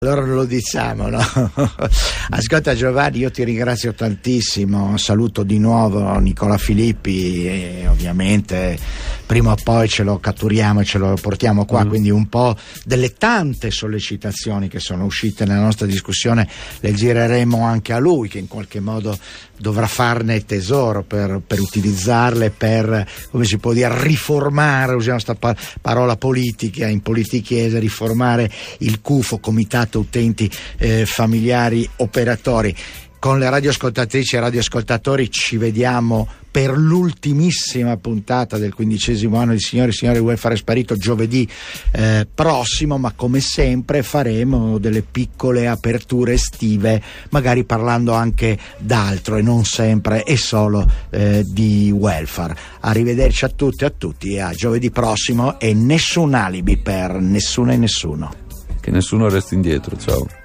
Allora non lo diciamo, no? Ascolta Giovanni, io ti ringrazio tantissimo, saluto di nuovo Nicola Filippi e ovviamente prima o poi ce lo catturiamo e ce lo portiamo qua, quindi un po' delle tante sollecitazioni che sono uscite nella nostra discussione le gireremo anche a lui, che in qualche modo dovrà farne tesoro per utilizzarle per, come si può dire, riformare, usiamo questa parola politica, in politichese, riformare il CUFO, Comitato Utenti Familiari Operatori. Con le radioascoltatrici e radioascoltatori ci vediamo per l'ultimissima puntata del 15° anno di Signore e Signore Welfare è Sparito giovedì prossimo, ma come sempre faremo delle piccole aperture estive, magari parlando anche d'altro e non sempre e solo di welfare. Arrivederci a tutti e a tutti, e a giovedì prossimo, e nessun alibi per nessuno e nessuno. Che nessuno resti indietro, ciao.